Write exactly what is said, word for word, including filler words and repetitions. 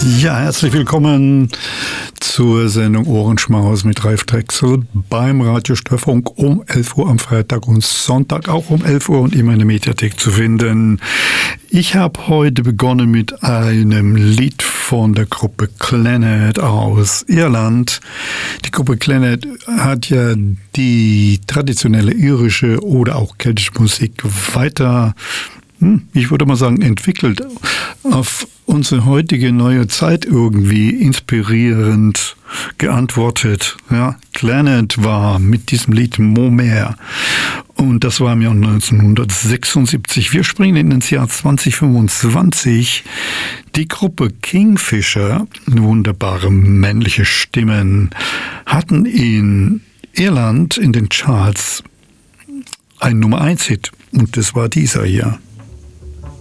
Ja, herzlich willkommen zur Sendung Ohrenschmaus mit Ralf Drechsel beim Radio Störfunk um elf Uhr am Freitag und Sonntag auch um elf Uhr und immer in der Mediathek zu finden. Ich habe heute begonnen mit einem Lied von der Gruppe Clannad aus Irland. Die Gruppe Clannad hat ja die traditionelle irische oder auch keltische Musik weiter, ich würde mal sagen, entwickelt, auf unsere heutige neue Zeit irgendwie inspirierend geantwortet. Ja, Clannad war mit diesem Lied Momer und das war im Jahr neunzehnhundertsechsundsiebzig. Wir springen ins Jahr zwanzig fünfundzwanzig. Die Gruppe Kingfisher, wunderbare männliche Stimmen, hatten in Irland in den Charts einen Nummer eins Hit und das war dieser hier.